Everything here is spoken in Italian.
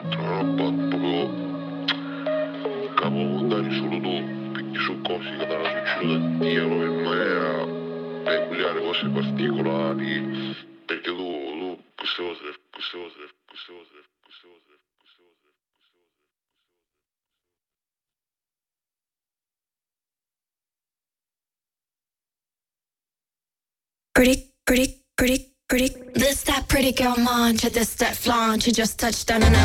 proprio capovolgare solo tu, perché sono cose che danno succedono a Dio in maniera peculiare, cose particolari, perché tu queste cose, queste cose, queste cose, queste cose, queste cose. Pretty. This that pretty girl mantra, this that flaunch. You just touched down and